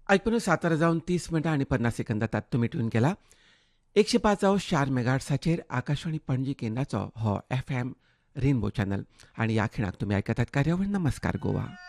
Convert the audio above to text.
ऐकून 7:30 आणि 50 सेकंदात तुम्ही ट्यून केला 105.4 मेगाहर्ट्झाचेर आकाशवाणी पणजी केंद्राचो हो FM रेनबो चॅनल आणि ह्या खिणाक तुम्ही ऐकतात कार्यावळ नमस्कार गोवा.